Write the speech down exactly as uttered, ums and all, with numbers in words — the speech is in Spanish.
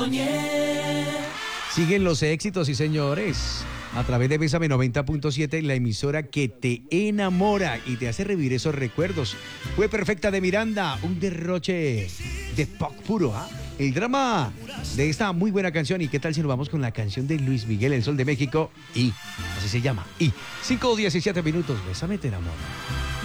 Siguen los éxitos, sí señores, a través de Bésame noventa punto siete, la emisora que te enamora y te hace revivir esos recuerdos. Fue Perfecta de Miranda, un derroche de pop puro, ¿ah? El drama de esta muy buena canción. ¿Y qué tal si nos vamos con la canción de Luis Miguel, El Sol de México? Y, así se llama, y cinco o diecisiete minutos, Bésame te enamora.